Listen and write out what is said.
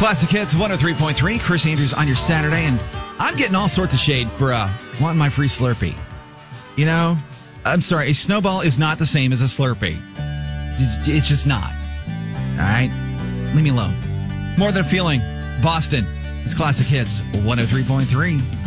Classic Hits 103.3. Chris Andrews on your Saturday, and I'm getting all sorts of shade for wanting my free Slurpee. You know, I'm sorry, a snowball is not the same as a Slurpee. It's just not. All right? Leave me alone. More Than a Feeling, Boston. It's Classic Hits 103.3.